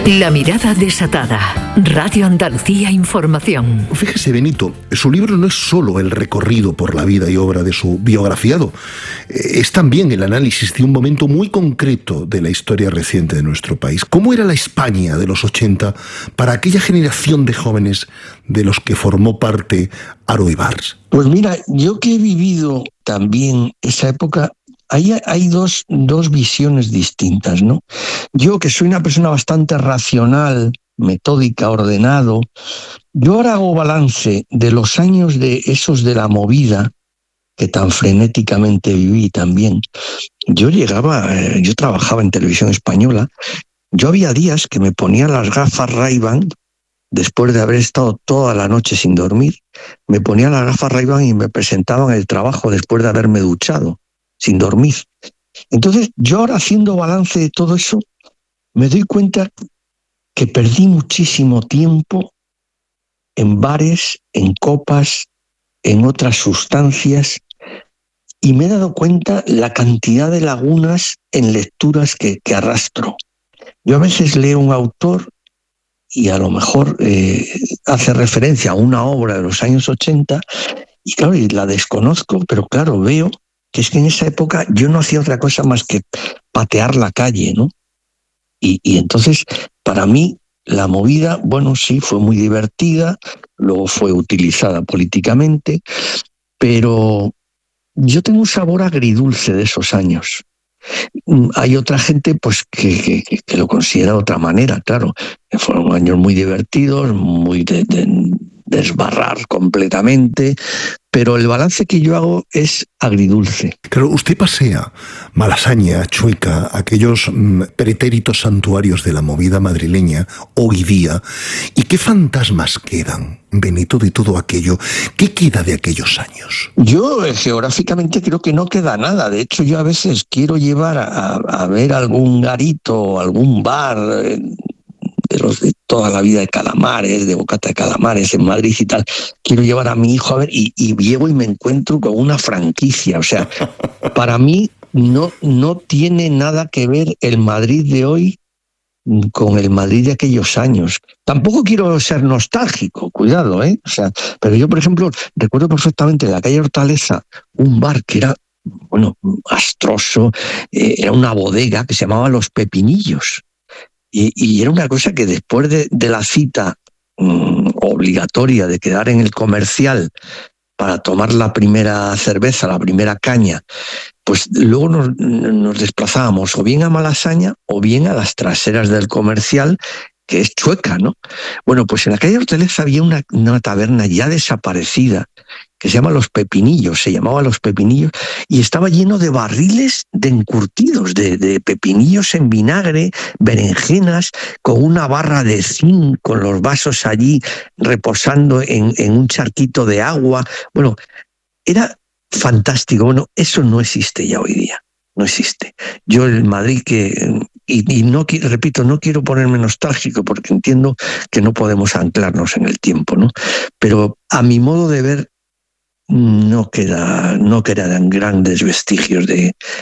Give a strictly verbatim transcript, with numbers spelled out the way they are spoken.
La mirada desatada. Radio Andalucía Información. Fíjese, Benito, su libro no es solo el recorrido por la vida y obra de su biografiado, es también el análisis de un momento muy concreto de la historia reciente de nuestro país. ¿Cómo era la España de los ochenta para aquella generación de jóvenes de los que formó parte Haro Ibars? Pues mira, yo que he vivido también esa época, Hay, hay dos, dos visiones distintas, ¿no? Yo, que soy una persona bastante racional, metódica, ordenado, yo ahora hago balance de los años de esos de la movida, que tan frenéticamente viví también. Yo llegaba, eh, yo trabajaba en Televisión Española, yo había días que me ponía las gafas Ray-Ban, después de haber estado toda la noche sin dormir, me ponía las gafas Ray-Ban y me presentaba en el trabajo después de haberme duchado, sin dormir. Entonces, yo ahora haciendo balance de todo eso, me doy cuenta que perdí muchísimo tiempo en bares, en copas, en otras sustancias, y me he dado cuenta la cantidad de lagunas en lecturas que, que arrastro. Yo a veces leo un autor y a lo mejor eh, hace referencia a una obra de los años ochenta, y claro, y la desconozco, pero claro, veo que es que en esa época yo no hacía otra cosa más que patear la calle, ¿no? Y, y entonces, para mí, la movida, bueno, sí, fue muy divertida, luego fue utilizada políticamente, pero yo tengo un sabor agridulce de esos años. Hay otra gente pues que, que, que lo considera de otra manera, claro. Fueron años muy divertidos, muy de, de desbarrar completamente, pero el balance que yo hago es agridulce. Claro, usted pasea Malasaña, Chueca, aquellos mm, pretéritos santuarios de la movida madrileña hoy día, ¿y qué fantasmas quedan, Benito, de todo aquello? ¿Qué queda de aquellos años? Yo eh, geográficamente creo que no queda nada. De hecho, yo a veces quiero llevar a, a ver algún garito o algún bar eh, de los de toda la vida de Calamares, de Bocata de Calamares en Madrid y tal. Quiero llevar a mi hijo a ver y, y llego y me encuentro con una franquicia. O sea, para mí no, no tiene nada que ver el Madrid de hoy con el Madrid de aquellos años. Tampoco quiero ser nostálgico, cuidado, ¿eh? O sea, pero yo, por ejemplo, recuerdo perfectamente en la calle Hortaleza un bar que era, bueno, astroso, eh, era una bodega que se llamaba Los Pepinillos. Y, y era una cosa que después de, de la cita mmm, obligatoria de quedar en el Comercial para tomar la primera cerveza, la primera caña, pues luego nos, nos desplazábamos o bien a Malasaña o bien a las traseras del Comercial, que es Chueca, ¿no? Bueno, pues en la calle Hortaleza había una, una taberna ya desaparecida que se llama Los Pepinillos, se llamaba Los Pepinillos, y estaba lleno de barriles de encurtidos, de, de pepinillos en vinagre, berenjenas, con una barra de zinc, con los vasos allí reposando en, en un charquito de agua. Bueno, era fantástico. Bueno, eso no existe ya hoy día, no existe. Yo el Madrid que... Y, y no repito, no quiero ponerme nostálgico porque entiendo que no podemos anclarnos en el tiempo, ¿no? Pero a mi modo de ver no queda, no quedan grandes vestigios de,